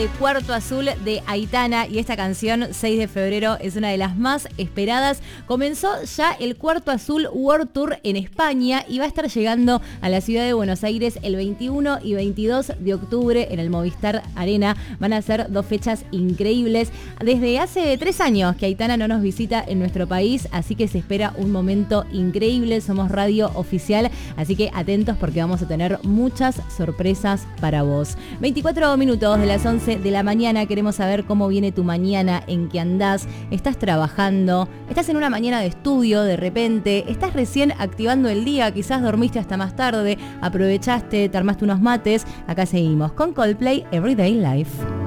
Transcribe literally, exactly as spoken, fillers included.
Cuarto Azul de Aitana, y esta canción seis de febrero es una de las más esperadas. Comenzó ya el Cuarto Azul World Tour en España y va a estar llegando a la ciudad de Buenos Aires el veintiuno y veintidós de octubre en el Movistar Arena. Van a ser dos fechas increíbles. Desde hace tres años que Aitana no nos visita en nuestro país, así que se espera un momento increíble. Somos radio oficial, así que atentos porque vamos a tener muchas sorpresas para vos. veinticuatro minutos de las once de la mañana, queremos saber cómo viene tu mañana, en qué andás, estás trabajando, estás en una mañana de estudio de repente, estás recién activando el día, quizás dormiste hasta más tarde, aprovechaste, te armaste unos mates. Acá seguimos con Coldplay, Everyday Life.